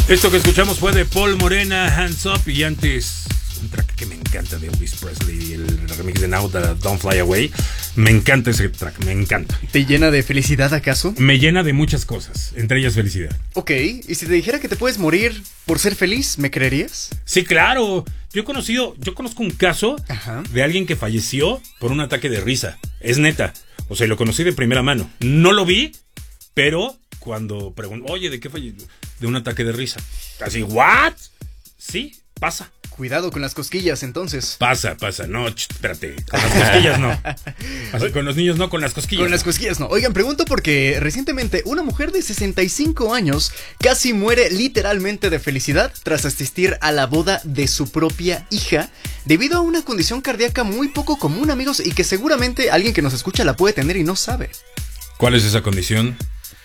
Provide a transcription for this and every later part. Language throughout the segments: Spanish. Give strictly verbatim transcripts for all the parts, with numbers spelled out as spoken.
Esto que escuchamos fue de Paul Morena, Hands Up, y antes un track que me encanta de Elvis Presley, el remix de Now That Don't Fly Away. Me encanta ese track, me encanta. ¿Te llena de felicidad acaso? Me llena de muchas cosas, entre ellas felicidad. Ok, ¿y si te dijera que te puedes morir por ser feliz, me creerías? Sí, claro. Yo he conocido, yo conozco un caso Ajá. de alguien que falleció por un ataque de risa. Es neta. O sea, lo conocí de primera mano. No lo vi, pero cuando pregunto, oye, ¿de qué falleció? De un ataque de risa. Así, ¿what? Sí, pasa. Cuidado con las cosquillas, entonces. Pasa, pasa. No, ch, espérate. Con las cosquillas no. Así, con los niños no, con las cosquillas. Con las cosquillas no. Oigan, pregunto porque recientemente una mujer de sesenta y cinco años casi muere literalmente de felicidad tras asistir a la boda de su propia hija debido a una condición cardíaca muy poco común, amigos, y que seguramente alguien que nos escucha la puede tener y no sabe. ¿Cuál es esa condición?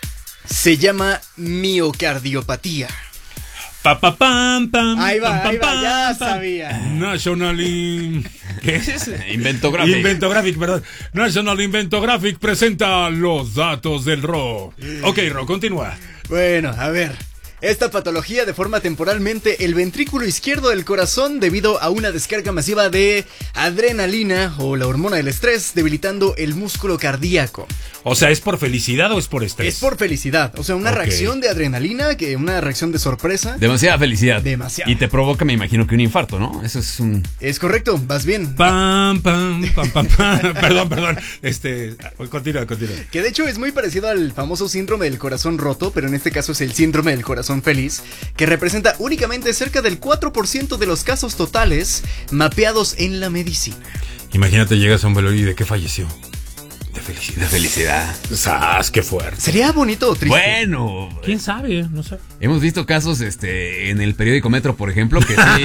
Se llama miocardiopatía. Pa, pa, pam, pam, ahí va, pam, ahí pam, va, ya pam, sabía. National In... ¿Qué es ese? Inventographic. Inventographic, perdón. National Inventographic presenta los datos del Ro. Ok, Ro, continúa. Bueno, a ver. Esta patología deforma temporalmente el ventrículo izquierdo del corazón debido a una descarga masiva de adrenalina o la hormona del estrés, debilitando el músculo cardíaco. O sea, ¿es por felicidad o es por estrés? Es por felicidad, o sea, una okay. reacción de adrenalina, que una reacción de sorpresa. Demasiada felicidad. Demasiada. Y te provoca, me imagino, que un infarto, ¿no? Eso es un... Es correcto, vas bien. Pam, pam, pam, pam, pam. Perdón, perdón. Este, continúa, continúa. Que de hecho es muy parecido al famoso síndrome del corazón roto, pero en este caso es el síndrome del corazón feliz, que representa únicamente cerca del cuatro por ciento de los casos totales mapeados en la medicina. Imagínate, llegas a un velorio y ¿de qué falleció? De felicidad. De felicidad. ¡Sas, qué fuerte! ¿Sería bonito o triste? Bueno, quién sabe, no sé. Hemos visto casos este en el periódico Metro, por ejemplo, que sí,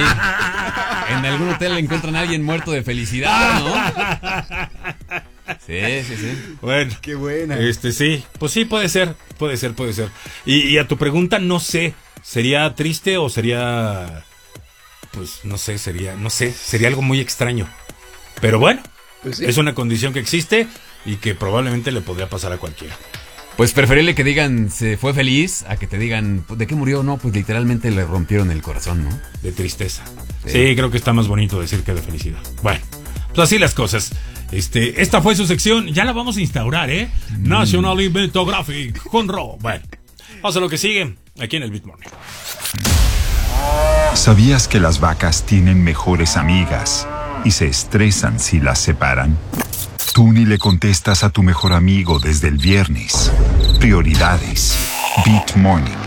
en algún hotel encuentran a alguien muerto de felicidad, ¿no? Sí, sí, sí. Bueno, qué buena. Este, sí, pues sí, puede ser, puede ser, puede ser. Y, y a tu pregunta, no sé, ¿sería triste o sería, pues, no sé, sería, no sé, sería algo muy extraño? Pero bueno, pues sí. Es una condición que existe y que probablemente le podría pasar a cualquiera. Pues preferible que digan se fue feliz a que te digan ¿de qué murió? No, pues literalmente le rompieron el corazón, ¿no? De tristeza. Sí, sí, creo que está más bonito decir que de felicidad. Bueno, pues así las cosas. Este, esta fue su sección, ya la vamos a instaurar, ¿eh? Mm. National Inventographic con Ro. Bueno, vamos a lo que sigue aquí en el Beat Morning. ¿Sabías que las vacas tienen mejores amigas y se estresan si las separan? Tú ni le contestas a tu mejor amigo desde el viernes. Prioridades. Beat Morning.